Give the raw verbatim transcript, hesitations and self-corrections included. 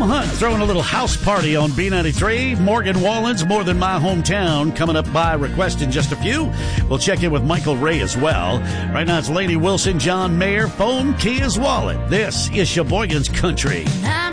Hunt throwing a little house party on B ninety-three. Morgan Wallen's More Than My Hometown coming up by request in just a few. We'll check in with Michael Ray as well. Right now it's Lainey Wilson, John Mayer, Phone Kia's Wallet. This is Sheboygan's Country.